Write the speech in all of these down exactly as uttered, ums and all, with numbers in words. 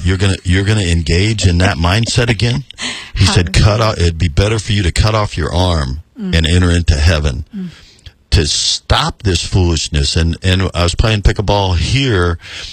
you're gonna you're gonna engage in that mindset again. He said, cut off. It'd be better for you to cut off your arm mm. and enter into heaven. Mm. To stop this foolishness. And, and I was playing pickleball here,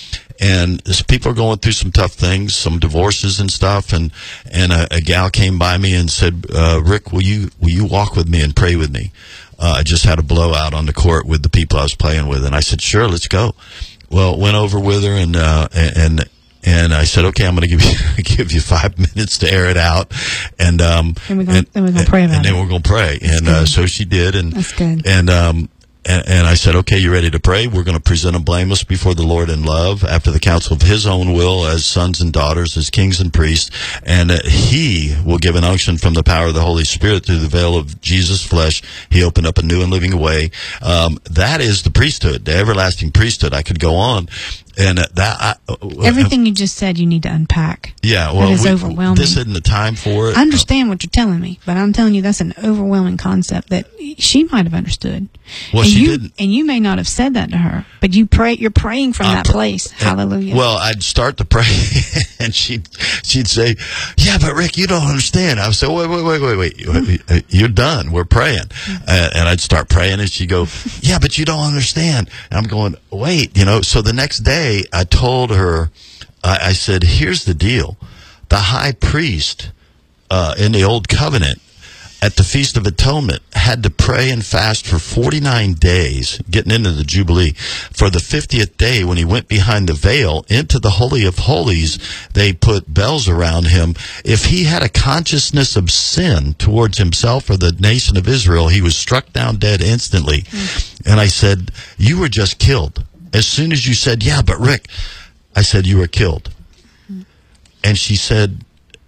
and this, people are going through some tough things, some divorces and stuff, and, and a, a gal came by me and said, uh, Rick, will you will you walk with me and pray with me? Uh, I just had a blowout on the court with the people I was playing with, and I said, sure, let's go. Well, went over with her, and uh, and and I said, okay, I'm going to give you give you five minutes to air it out, and um, and we're going to pray about and it. then we're going to pray, That's and uh, so she did, and That's good. and um. And, and I said, okay, you ready to pray? We're going to present them blameless before the Lord in love, after the counsel of his own will, as sons and daughters, as kings and priests. And uh, he will give an unction from the power of the Holy Spirit through the veil of Jesus' flesh. He opened up a new and living way. Um, that is the priesthood, the everlasting priesthood. I could go on. And uh, that I, uh, everything you just said, you need to unpack. Yeah, well, that is we, overwhelming. This isn't the time for it. I understand what you're telling me, but I'm telling you that's an overwhelming concept that she might have understood. Well, and she you, didn't. And you may not have said that to her, but you pray. You're praying from I'm that pr- place. and, Hallelujah. Well, I'd start to pray, and she'd she'd say, "Yeah, but Rick, you don't understand." I would say, "Wait, wait, wait, wait, wait. You're done. We're praying." Uh, and I'd start praying, and she'd go, "Yeah, but you don't understand." And I'm going, "Wait, you know." So the next day, I told her, I, I said, "Here's the deal: the high priest uh, in the old covenant at the Feast of Atonement had to pray and fast for forty-nine days, getting into the Jubilee. For the fiftieth day, when he went behind the veil into the Holy of Holies, they put bells around him. If he had a consciousness of sin towards himself or the nation of Israel, he was struck down dead instantly." Mm. And I said, "You were just killed. As soon as you said, 'Yeah, but Rick,' I said, 'You were killed.'" Mm. And she said,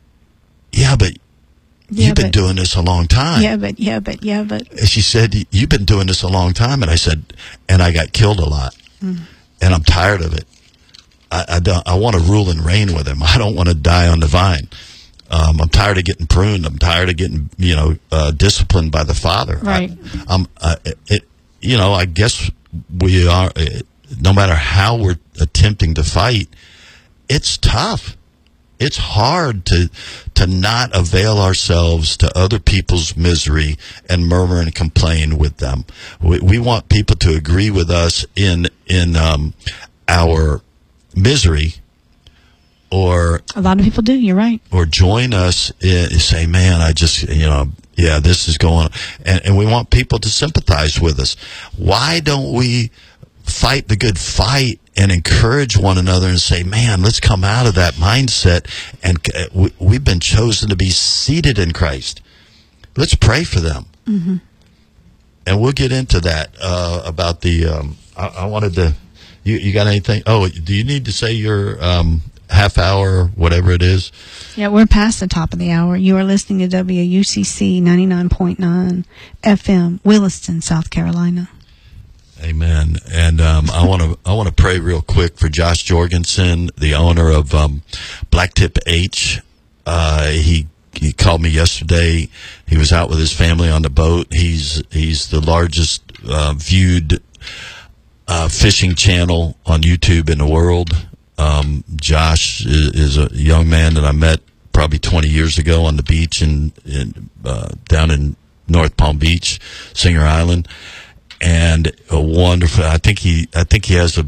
"Yeah, but Yeah, you've been but, doing this a long time." Yeah, but, yeah, but, yeah, but. And she said, "You've been doing this a long time." And I said, "And I got killed a lot. Mm. And I'm tired of it. I, I, don't, I want to rule and reign with him. I don't want to die on the vine. Um, I'm tired of getting pruned. I'm tired of getting, you know, uh, disciplined by the Father." Right. I, I'm, uh, it, you know, I guess we are, no matter how we're attempting to fight, it's tough. It's hard to to not avail ourselves to other people's misery and murmur and complain with them. We, we want people to agree with us in in um, our misery, or a lot of people do. You're right. Or join us in, say, "Man, I just, you know, yeah, this is going on," and and we want people to sympathize with us. Why don't we fight the good fight and encourage one another and say, "Man, let's come out of that mindset, and we, we've been chosen to be seated in Christ. Let's pray for them." Mm-hmm. And we'll get into that uh, about the. Um, I, I wanted to. You, you got anything? Oh, do you need to say your um, half hour, whatever it is? Yeah, we're past the top of the hour. You are listening to W U C C ninety-nine point nine F M, Williston, South Carolina. Amen. And um, I want to I want to pray real quick for Josh Jorgensen, the owner of um, Blacktip H. Uh, he he called me yesterday. He was out with his family on the boat. He's he's the largest uh, viewed uh, fishing channel on YouTube in the world. Um, Josh is, is a young man that I met probably twenty years ago on the beach in, in uh, down in North Palm Beach, Singer Island. And a wonderful. I think he. I think he has a,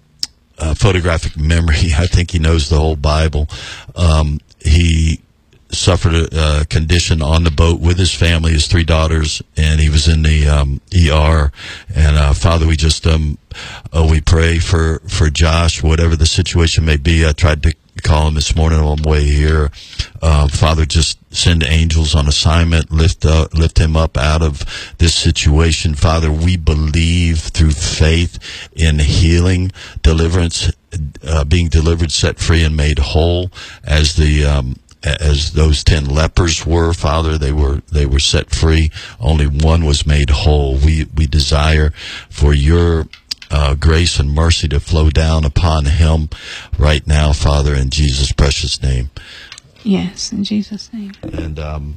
a photographic memory. I think he knows the whole Bible. Um, he suffered a, a condition on the boat with his family, his three daughters, and he was in the um, E R. And uh, Father, we just um, uh, we pray for for Josh, whatever the situation may be. I tried to call him this morning on the way here. Uh, Father, just send angels on assignment, lift uh, lift him up out of this situation. Father, we believe through faith in healing, deliverance, uh, being delivered, set free, and made whole, as the um, as those ten lepers were. Father, they were they were set free. Only one was made whole. We we desire for your Uh, grace and mercy to flow down upon him right now, Father, in Jesus' precious name. Yes, in Jesus' name. And um,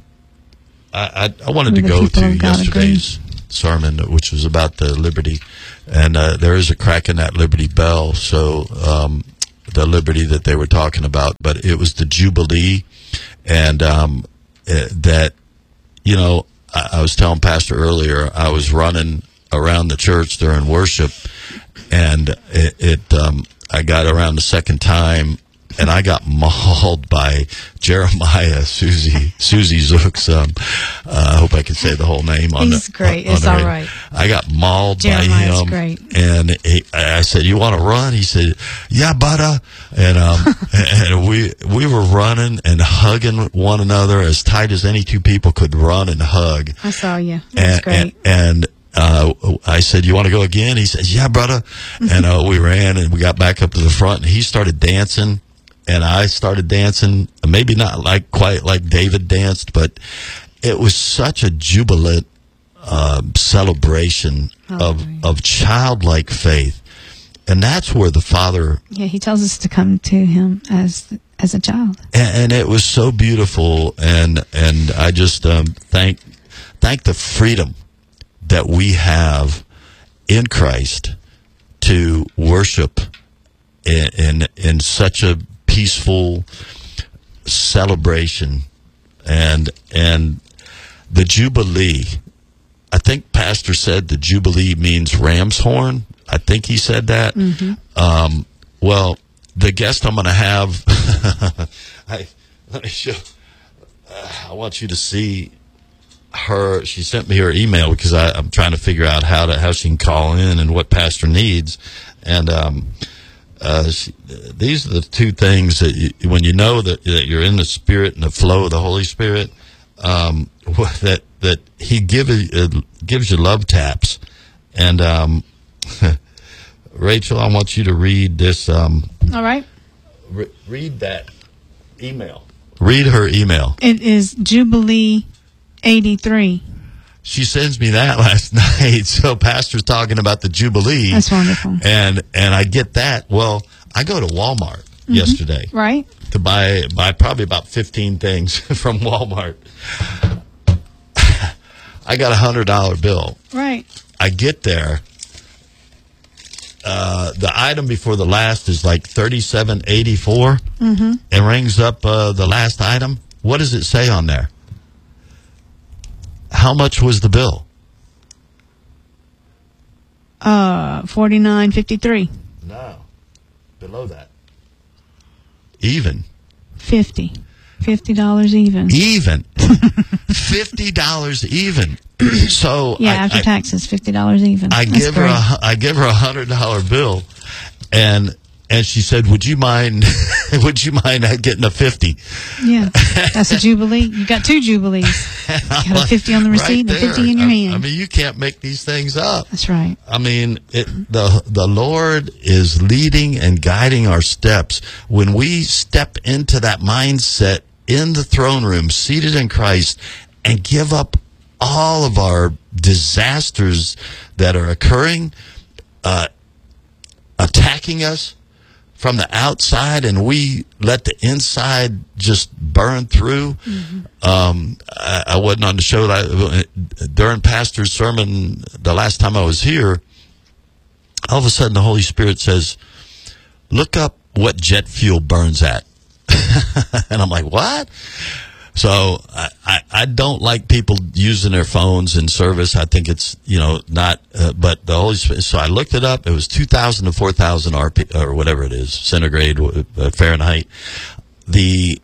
I, I, I wanted to go to yesterday's sermon, which was about the Liberty, and uh, there is a crack in that Liberty bell. So um, the liberty that they were talking about, but it was the Jubilee, and um, uh, that, you know, I, I was telling Pastor earlier, I was running around the church during worship, and it, it um, I got around the second time, and I got mauled by Jeremiah Susie Susie Zook's. Um, uh, I hope I can say the whole name. On He's the, great. On it's the all radio. right. I got mauled Jeremiah's by him, great. and he, I said, "You want to run?" He said, "Yeah, butter." And um, and we we were running and hugging one another as tight as any two people could run and hug. I saw you. That's And, great. and, and uh, I said, "You want to go again?" He said, "Yeah, brother." And uh, we ran and we got back up to the front, and he started dancing. And I started dancing, maybe not like quite like David danced, but it was such a jubilant uh, celebration Oh, of right. of childlike faith, and that's where the Father. Yeah, he tells us to come to him as as a child. And, and it was so beautiful, and and I just um, thank thank the freedom that we have in Christ to worship in in, in such a peaceful celebration, and and the Jubilee. I think Pastor said the Jubilee means ram's horn. I think he said that. Mm-hmm. Um, well, the guest I'm going to have, I let me show. Uh, I want you to see her. She sent me her email because I, I'm trying to figure out how to how she can call in and what Pastor needs, and. Um, Uh, she, these are the two things that you, when you know that, that you're in the Spirit and the flow of the Holy Spirit, um, that that He give, uh, gives you love taps. And um, Rachel, I want you to read this. Um, All right. re- read that email. Read her email. It is Jubilee eighty-three. She sends me that last night. So Pastor's talking about the Jubilee. That's wonderful. And and I get that. Well, I go to Walmart mm-hmm. yesterday. Right. To buy buy probably about fifteen things from Walmart. I got a one hundred dollar bill. Right. I get there. Uh, the item before the last is like thirty-seven eighty-four. Mm-hmm. It rings up uh, the last item. What does it say on there? How much was the bill? Uh, forty-nine fifty-three. No. Below that. Even. Fifty. Fifty dollars even. Even. Fifty dollars even. So Yeah, I, after I, taxes, fifty dollars even. I That's give her great. a, I give her a hundred dollar bill, and and she said, "Would you mind? Would you mind getting a fifty?" Yeah, that's a Jubilee. You got two Jubilees. You got a fifty on the receipt and a fifty in your I, hand. I mean, you can't make these things up. That's right. I mean, it, the the Lord is leading and guiding our steps. When we step into that mindset in the throne room, seated in Christ, and give up all of our disasters that are occurring, uh, attacking us from the outside, and we let the inside just burn through. Mm-hmm. Um, I, I wasn't on the show that I, during Pastor's sermon the last time I was here. All of a sudden, the Holy Spirit says, "Look up what jet fuel burns at." And I'm like, "What?" So I, I, I don't like people using their phones in service. I think it's, you know, not, uh, but the Holy Spirit, so I looked it up. It was two thousand to four thousand R P, or whatever it is, centigrade, uh, Fahrenheit. The,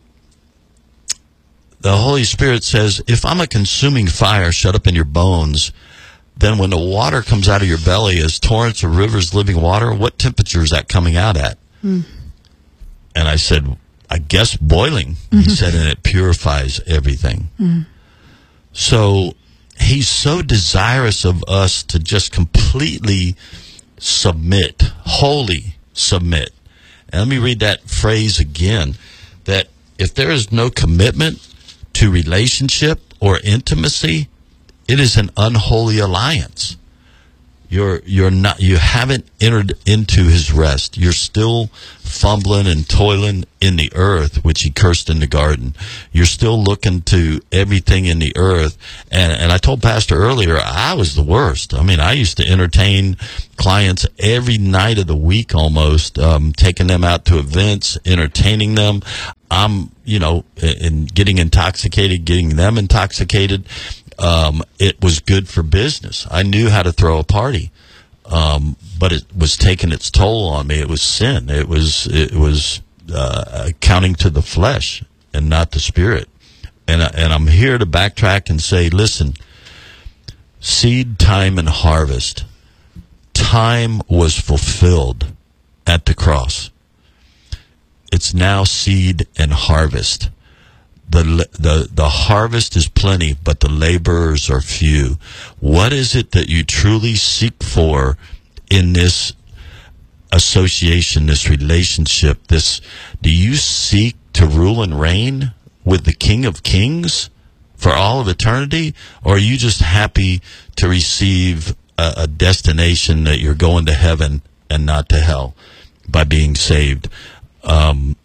the Holy Spirit says, if I'm a consuming fire shut up in your bones, then when the water comes out of your belly as torrents or rivers living water, what temperature is that coming out at? Mm. And I said, I guess boiling. Mm-hmm. He said, and it purifies everything. Mm. So he's so desirous of us to just completely submit, wholly submit. And let me read that phrase again, that if there is no commitment to relationship or intimacy, it is an unholy alliance. You're you're not you haven't entered into his rest. You're still fumbling and toiling in the earth, which he cursed in the garden. You're still looking to everything in the earth. And and I told Pastor earlier, I was the worst. I mean, I used to entertain clients every night of the week almost, um, taking them out to events, entertaining them. I'm, you know, and getting intoxicated, getting them intoxicated. Um, it was good for business. I knew how to throw a party, um, but it was taking its toll on me. It was sin. It was it was uh, counting to the flesh and not the spirit. And and I'm here to backtrack and say, listen, seed time and harvest. Time was fulfilled at the cross. It's now seed and harvest. The, the the harvest is plenty, but the laborers are few. What is it that you truly seek for in this association, this relationship? This, do you seek to rule and reign with the King of Kings for all of eternity? Or are you just happy to receive a, a destination that you're going to heaven and not to hell by being saved? Um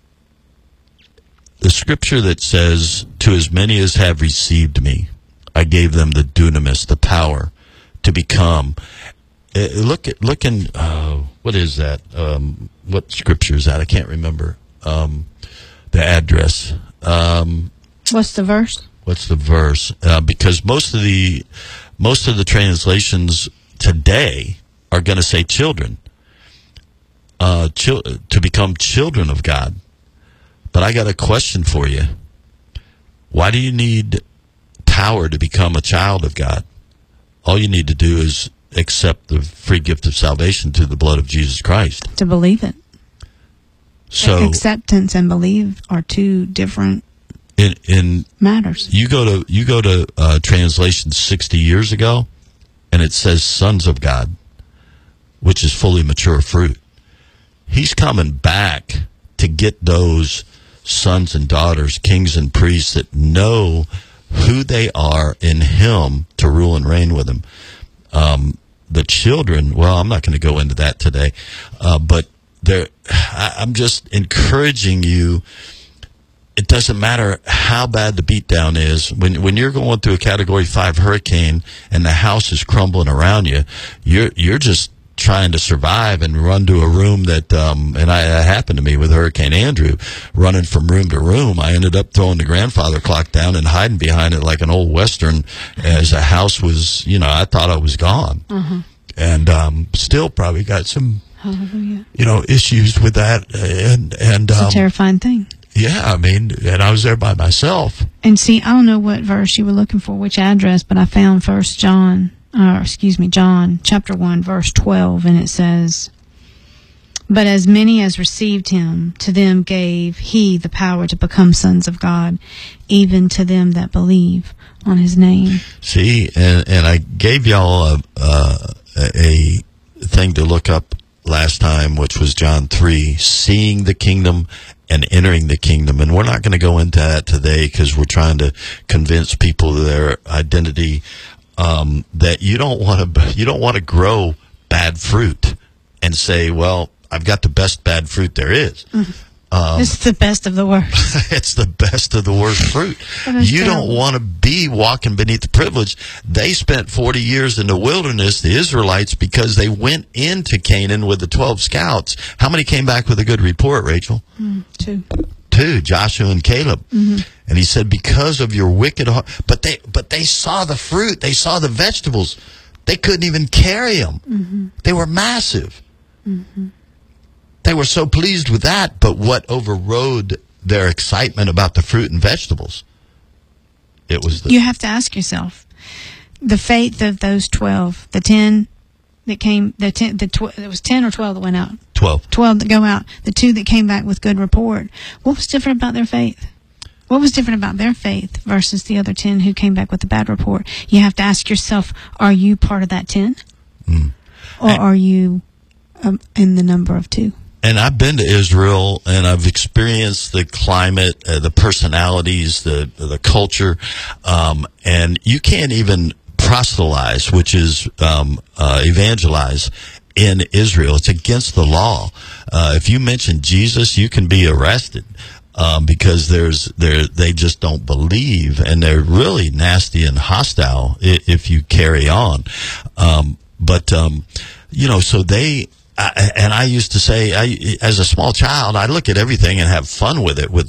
The scripture that says, to as many as have received me, I gave them the dunamis, the power to become. Uh, look at, look in, uh, what is that? Um, what scripture is that? I can't remember um, the address. Um, What's the verse? What's the verse? Uh, because most of the, most of the translations today are going to say children, uh, chil- to become children of God. But I got a question for you. Why do you need power to become a child of God? All you need to do is accept the free gift of salvation through the blood of Jesus Christ. To believe it. So acceptance and believe are two different in, in matters. You go to you go to uh, translation sixty years ago, and it says sons of God, which is fully mature fruit. He's coming back to get those sons and daughters, kings and priests that know who they are in him to rule and reign with him. Um, the children, well, I'm not going to go into that today, uh, but there, I'm just encouraging you. It doesn't matter how bad the beatdown is. When when you're going through a Category five hurricane and the house is crumbling around you, you're you're just trying to survive and run to a room that, um, and I, that happened to me with Hurricane Andrew, running from room to room. I ended up throwing the grandfather clock down and hiding behind it like an old Western as the house was, you know, I thought I was gone. Uh-huh. And um, still probably got some, Hallelujah. you know, issues with that. And, and It's um, a terrifying thing. Yeah, I mean, and I was there by myself. And see, I don't know what verse you were looking for, which address, but I found First John. Uh, excuse me, John chapter one, verse twelve, and it says, "But as many as received him, to them gave he the power to become sons of God, even to them that believe on his name." See, and, and I gave y'all a, uh, a thing to look up last time, which was John three, seeing the kingdom and entering the kingdom. And we're not going to go into that today because we're trying to convince people of their identity. Um, that you don't want to you don't want to grow bad fruit and say, well, I've got the best bad fruit there is. Mm-hmm. Um, it's the best of the worst. It's the best of the worst fruit. You terrible. Don't want to be walking beneath the privilege. They spent forty years in the wilderness, the Israelites, because they went into Canaan with the twelve scouts. How many came back with a good report, Rachel? Mm, two. Two, Joshua and Caleb. Mm-hmm. And he said, because of your wicked heart. But they, but they saw the fruit. They saw the vegetables. They couldn't even carry them. Mm-hmm. They were massive. Mm-hmm. They were so pleased with that, but what overrode their excitement about the fruit and vegetables? It was the... You have to ask yourself, the faith of those twelve, the ten that came, the ten, the tw- it was ten or twelve that went out. Twelve. Twelve that go out. The two that came back with good report. What was different about their faith? What was different about their faith versus the other ten who came back with a bad report? You have to ask yourself, are you part of that ten? Mm. Or I, are you um, in the number of two? And I've been to Israel, and I've experienced the climate, uh, the personalities, the the culture, um, and you can't even proselytize, which is um, uh, evangelize in Israel. It's against the law. Uh, if you mention Jesus, you can be arrested. Um, because there's there they just don't believe, and they're really nasty and hostile if, if you carry on. Um, but um, you know, so they I, and I used to say, I, as a small child, I look at everything and have fun with it, with